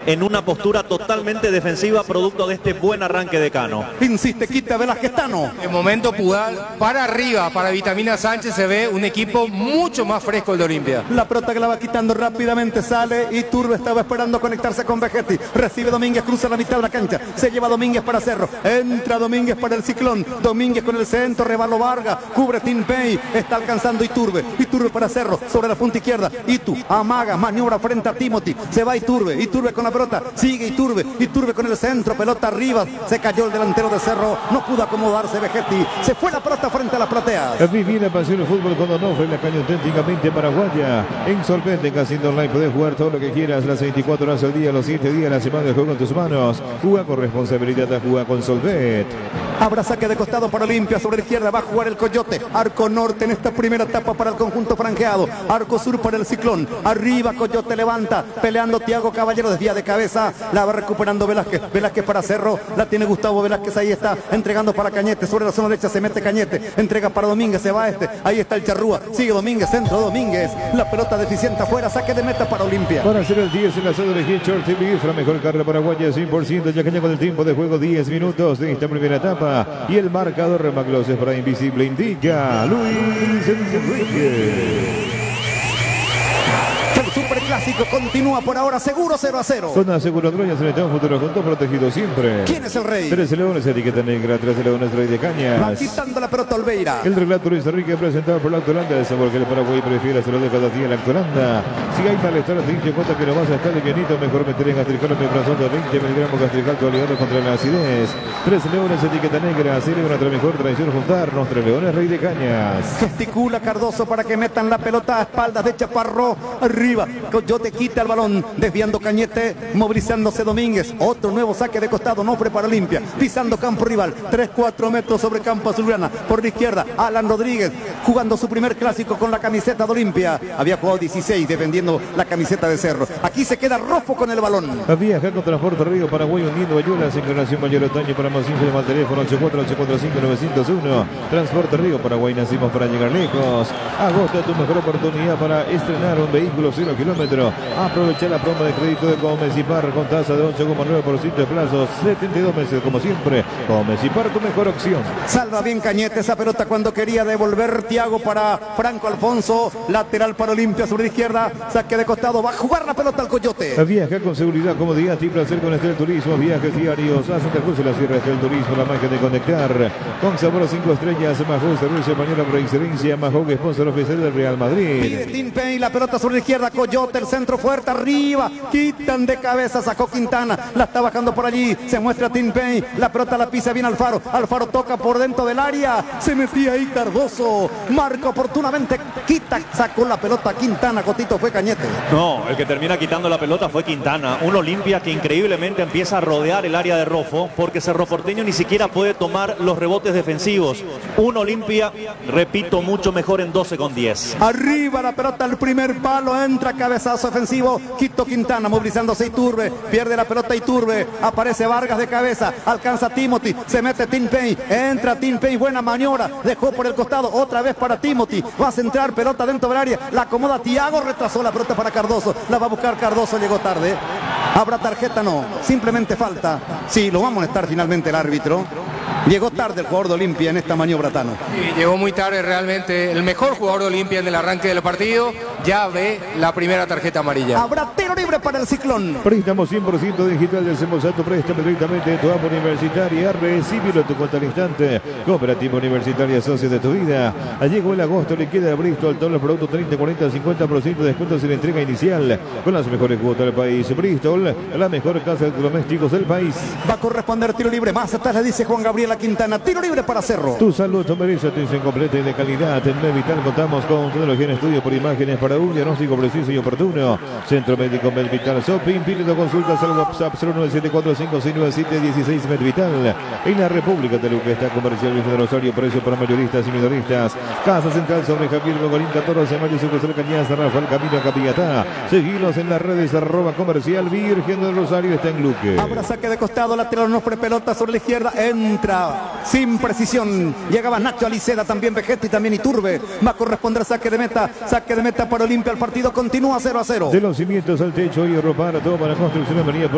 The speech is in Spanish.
en una postura totalmente defensiva producto de este buen arranque de Cano. Insiste, quita Velázquez Tano. En momento Pudal para arriba, para Vitamina Sánchez se ve un equipo mucho más fresco el de Olimpia. La pelota que la va quitando rápidamente sale. Iturbe estaba esperando conectarse con Vegetti. Recibe Domínguez, cruza la mitad de la cancha. Se lleva Domínguez para Cerro. Entra Domínguez para el Ciclón. Domínguez con el centro, Rebaló Vargas. Cubre Timpey. Está alcanzando Iturbe. Iturbe para Cerro. Sobre la punta izquierda. Itu amaga, maniobra frente a Timothy. Se va Iturbe. Iturbe con la pelota. Sigue Iturbe. Iturbe con el centro. Pelota arriba. Se cayó el delantero de Cerro. No pudo acomodarse Vegetti. Se fue la pelota frente a las plateas. Viví la pasión del fútbol con Onofre, la caña auténticamente paraguaya. En Solvente, Casino Online, puedes jugar todo lo que quieras, las 24 horas al día, los 7 días de la semana, el juego en tus manos. Juega con responsabilidad, juega con Solvet. Habrá saque de costado para Olimpia, sobre la izquierda va a jugar el Coyote. Arco norte en esta primera etapa para el conjunto franjeado. Arco sur para el Ciclón. Arriba Coyote levanta, peleando Thiago Caballero, desvía de cabeza, la va recuperando Velázquez. Velázquez para Cerro, la tiene Gustavo Velázquez, ahí está, entregando para Cañete, sobre la zona derecha se mete Cañete, entrega para Domínguez, se va ahí está el Charrúa, sigue Domínguez, centro Domínguez, la pelota deficiente afuera, saque de meta para Olimpia. Para hacer el 10 en la zona de Hitchcock TV, la mejor carrera paraguaya 100%, ya que con el tiempo de juego 10 minutos de esta primera etapa. Y el marcador Remagloses para Invisible indica Luis Enrique. El superclásico continúa por ahora seguro 0-0. Zona Seguro Troya, se un futuro junto protegido siempre. ¿Quién es el rey? 13 Leones, etiqueta negra, 13 Leones, rey de cañas. Va quitando la pelota Olveira. El relato Luis Enrique presentado por la Actualanda, de sabor que el Paraguay prefiere se lo deja de día la Actualanda. Si hay malestar, te dice cuenta que no vas a estar livianito, mejor meter en gastrical en razón de 20 miligramos gastrical, tu aliado contra la acidez. 13 Leones, etiqueta negra, sirve nuestra mejor tradición juntarnos. 3 Leones, rey de cañas. Gesticula Cardoso para que metan la pelota a espaldas de Chaparro. Arriba, Coyote quita el balón, desviando Cañete, movilizándose Domínguez. Otro nuevo saque de costado, Onofre para Olimpia, pisando campo rival, 3-4 metros sobre campo azulgrana. Por la izquierda, Alan Rodríguez, jugando su primer clásico con la camiseta de Olimpia. Había jugado 16 defendiendo la camiseta de Cerro. Aquí se queda Rofo con el balón. Viaja con Transporte Río Paraguay, uniendo Ayulas, encarnación mayor otoño. Para más info, llama al teléfono 84-845-901. Transporte Río Paraguay, nacimos para llegar lejos. Agosta tu mejor oportunidad para estrenar un vehículo 0 kilómetros. Aprovecha la promo de crédito de Comecipar con tasa de 8,9% de plazos, 72 meses como siempre. Comecipar, tu mejor opción. Salva bien Cañete esa pelota cuando quería devolver Thiago para Franco Alfonso. Lateral para Olimpia sobre la izquierda. Saque de costado. Va a jugar la pelota al Coyote. Viaja con seguridad, comodidad y placer con Estel Turismo. Viajes diarios a Santa Cruz de la Sierra. Estel Turismo, la magia de conectar. Con sabor a 5 estrellas. Majó servicio española por excelencia. Majó, sponsor oficial del Real Madrid. Pide Timpey, la pelota sobre la izquierda. Coyote, el centro fuerte arriba. Quitan de cabeza. Sacó Quintana. La está bajando por allí. Se muestra Timpey. La pelota la pisa bien Alfaro. Alfaro toca por dentro del área. Se metía ahí Cardoso. Marca oportunamente. Quita. Sacó la pelota Quintana. Cotito, fue Cañete. No, el que termina quitando la pelota fue Quintana. Un Olimpia que increíblemente empieza a rodear el área de Rofo, porque Cerro Porteño ni siquiera puede tomar los rebotes defensivos. Un Olimpia, repito, mucho mejor en 12-10. Arriba la pelota al primer palo. Entra cabezazo ofensivo. Quito Quintana movilizándose Iturbe. Pierde la pelota Iturbe. Aparece Vargas de cabeza. Alcanza Timothy. Se mete Timpey. Entra Timpey. Buena maniobra. Dejó por el costado. Otra vez para Timothy. Va a centrar pelota dentro del área. La acomoda Thiago. Retrasó la pelota para Cardoso. La va a buscar Cardoso. Llegó tarde. ¿Habrá tarjeta? No. Simplemente falta. Sí, lo va a amonestar finalmente el árbitro. Llegó tarde el jugador de Olimpia en esta maniobra, Tano. Sí, llegó muy tarde realmente. El mejor jugador de Olimpia en el arranque del partido ya ve la primera tarjeta amarilla. Habrá tiro libre para el Ciclón. Préstamo 100% digital del Semosato. Préstamo directamente de tu app universitaria. Recíbelo tu cuenta al instante. Cooperativa Universitaria, socio de tu vida. Llegó el agosto, le queda el Bristol. Todos los productos 30, 40, 50% de descuentos en la entrega inicial. Con las mejores cuotas del país. Bristol, la mejor casa de domésticos del país. Va a corresponder tiro libre. Más atrás le dice Juan Gabriel Quintana. Tiro libre para Cerro. Tu salud te merece atención completa y de calidad. En Medvital contamos con tecnología en estudio por imágenes para un diagnóstico preciso y oportuno. Centro Médico Medvital Shopping. Pide tu consultas al WhatsApp 0974569716 Medvital. En la República de Luque está Comercial Virgen de Rosario. Precio para mayoristas y minoristas. Casa Central sobre Javier Bogolín 14 mayo. Sucursal Cañas, Rafael Camino Capillatá. Seguilos en las redes @Comercial Virgen del Rosario. Está en Luque. Habrá saque de costado. Lateral Onofre, pelota sobre la izquierda. Entra sin precisión. Llegaba Nacho Aliceda, también Vegetti, también Iturbe. Va a corresponder saque de meta. Saque de meta para Olimpia. El partido continúa 0-0. De los cimientos al techo y ropa para todo para construcción de María.